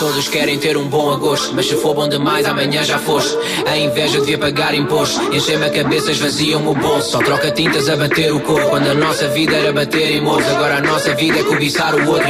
Todos querem ter um bom agosto, mas se for bom demais amanhã já foste. A inveja devia pagar imposto, encher-me a cabeça, esvaziam-me o bolso. Só troca tintas a bater o corpo, quando a nossa vida era bater em morros. Agora a nossa vida é cobiçar o outro.